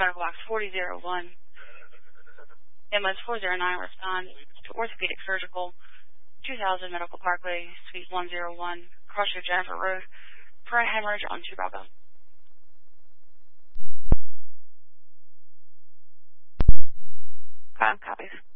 Medical Box 4001. MS 409 respond to Orthopedic Surgical, 2000 Medical Parkway, Suite 101, Crossroad Jennifer Road, for a hemorrhage on 2 Bravo. Copies.